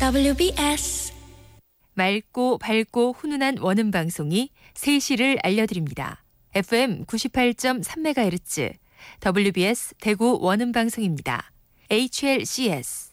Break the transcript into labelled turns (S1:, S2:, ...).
S1: WBS
S2: 맑고 밝고 훈훈한 원음 방송이 3시를 알려드립니다. FM 98.3MHz WBS 대구 원음 방송입니다. HLCS